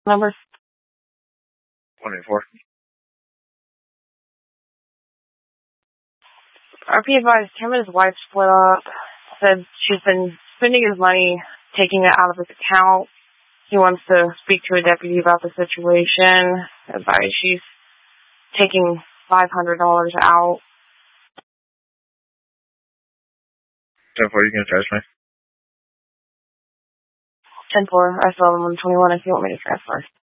Number 24. RP advised him and his wife split up. Said she's been spending his money, taking it out of his account. He wants to speak to a deputy about the situation. Advised she's taking $500 out. 10-4, you can charge me. 10-4, I still have him on 21 if you want me to transfer.